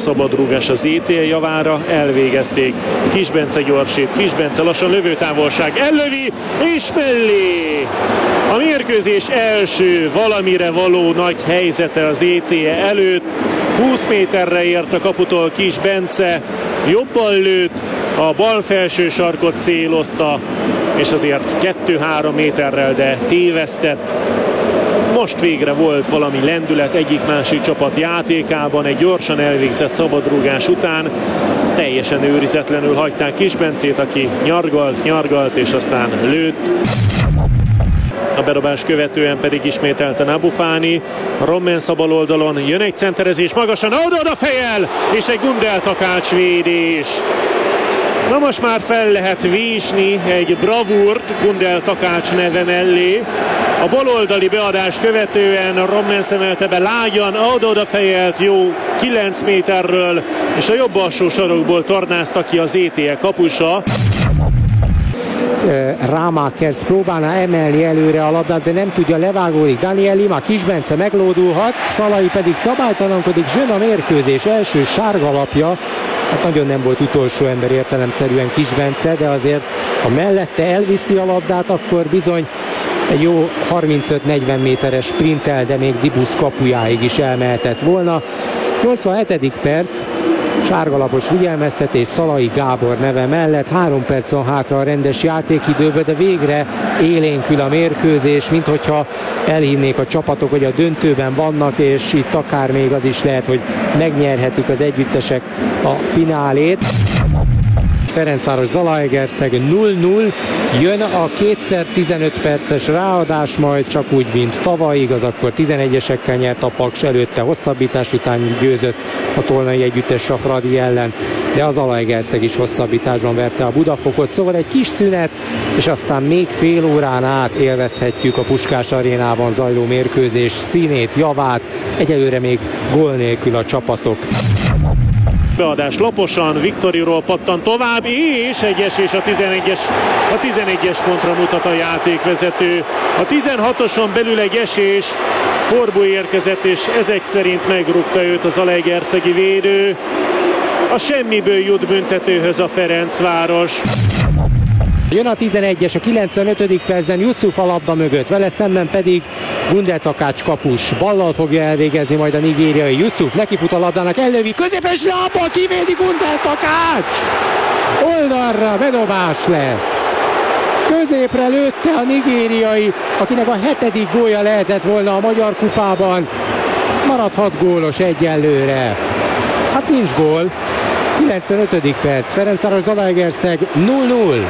szabadrúgás az ETL javára, elvégezték. Kis Bence gyorsít, Kis Bence lassan lövőtávolság, ellövi és mellé! A mérkőzés első valamire való nagy helyzete az ETL előtt. 20 méterre ért a kaputól Kis Bence, jobban lőtt, a bal felső sarkot célozta, és azért 2-3 méterrel, de tévesztett. Most végre volt valami lendület egyik-másik csapat játékában, egy gyorsan elvégzett szabadrúgás után teljesen őrizetlenül hagyták Kis Bencét, aki nyargalt és aztán lőtt. A bedobás követően pedig ismételten Abufáni, Rommensa bal oldalon jön egy centerezés magasan, oda fejel, és egy Gundel Takács védés. Na most már fel lehet vésni egy bravúrt Gundel Takács neve mellé. A baloldali beadás követően Rommensa emelte be lágyan, oda fejelt jó 9 méterről, és a jobb alsó sarokból tornázta ki az ETL kapusa. Ramakers próbálna emelni előre a labdát, de nem tudja, levágódik Daniel Lima, Kis Bence meglódulhat, Szalai pedig szabálytalankodik, zsön a mérkőzés első sárga lapja. Hát nagyon nem volt utolsó ember értelemszerűen Kis Bence, de azért ha mellette elviszi a labdát, akkor bizony egy jó 35-40 méteres sprintel, de még Dibusz kapujáig is elmehetett volna. 87. perc, sárgalapos figyelmeztetés Szalai Gábor neve mellett. 3 perc van hátra a rendes játékidőbe, de végre élénkül a mérkőzés, minthogyha elhinnék a csapatok, hogy a döntőben vannak, és itt akár még az is lehet, hogy megnyerhetik az együttesek a finálét. Ferencváros Zalaegerszeg 0-0, jön a 2x15 perces ráadás, majd csak úgy, mint tavaly, igaz, akkor 11-esekkel nyert a Paks, előtte hosszabbítás után győzött a tolnai együttes a Fradi ellen, de az Zalaegerszeg is hosszabbításban verte a Budafokot, szóval egy kis szünet, és aztán még fél órán át élvezhetjük a Puskás arénában zajló mérkőzés színét, javát, egyelőre még gól nélkül a csapatok. Beadás laposan, Viktoriról pattan tovább, és egy esés a 11-es pontra mutat a játékvezető. A 16-oson belül egy esés, Korbu érkezett, és ezek szerint megrúgta őt az zalaegerszegi védő. A semmiből jut büntetőhöz a Ferencváros. Jön a 11-es a 95. percben, Yusuf a labda mögött, vele szemben pedig Gundel Takács kapus. Ballal fogja elvégezni majd a nigériai. Yusuf nekifut a labdának, ellövi, középes lábbal kivédi Gundel Takács! Oldalra bedobás lesz. Középre lőtte a nigériai, akinek a 7. gólja lehetett volna a Magyar Kupában. Maradhat gólos egyelőre. Hát nincs gól. 95. perc, Ferencváros Zalaegerszeg 0-0.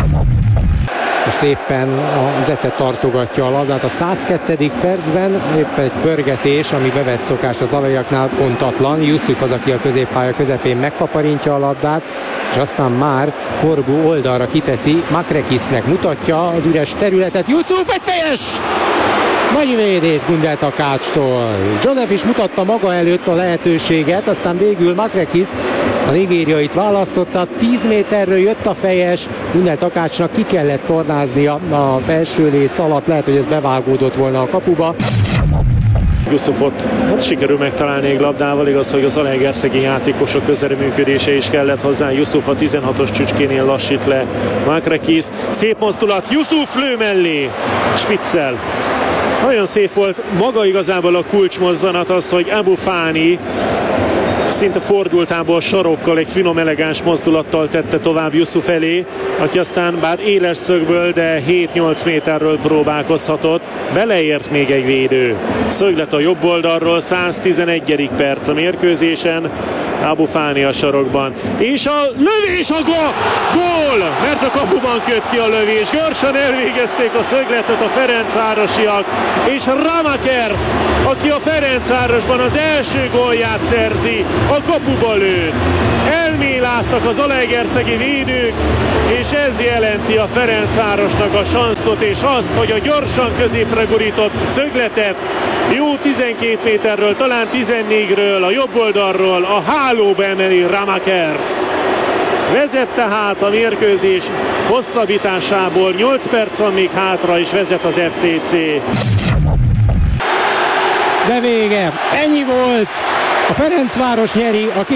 Most éppen a Zete tartogatja a labdát a 102. percben, épp egy pörgetés, ami bevett szokás az alaiaknál, pontatlan. Yusuf az, aki a középpálya közepén megkaparintja a labdát, és aztán már Korbu oldalra kiteszi, Makrekisnek mutatja az üres területet. Yusuf egy fejes! Nagy védés Gundel Takácstól. Joseph is mutatta maga előtt a lehetőséget, aztán végül Makrekis a nigériait választotta, 10 méterről jött a fejes, Gundel Takácsnak ki kellett tornáznia a felső léc alatt, lehet, hogy ez bevágódott volna a kapuba. Yusufot sikerül megtalálni egy labdával, igaz, hogy a zalaegerszegi játékosok közreműködése is kellett hozzá. Yusuf a 16-os csücskénél lassít le Makrekis, szép mozdulat, Yusuf lő mellé, Spitzel. Nagyon szép volt maga igazából a kulcsmozzanat, az, hogy Abufáni szinte fordultából sarokkal egy finom elegáns mozdulattal tette tovább Yusuf elé, aki aztán bár éles szögből, de 7-8 méterről próbálkozhatott. Beleért még egy védő. Szöglet a jobb oldalról, 111. perc a mérkőzésen. Abufáni a sarokban. És a lövés a gól! Mert a kapuban köt ki a lövés. Gyorsan elvégezték a szögletet a ferencvárosiak. És Ramakers, aki a Ferencvárosban az első gólját szerzi, a kapuba lőtt. Elméláztak az zalaegerszegi védők, és ez jelenti a Ferencvárosnak a sanszot, és azt, hogy a gyorsan középre gurított szögletet jó 12 méterről, talán 14-ről, a jobb oldalról a hálóba emeli Ramakers. Vezet tehát a mérkőzés hosszabbításából, 8 perc van még hátra, és vezet az FTC. De vége, ennyi volt! A Ferencváros nyeri a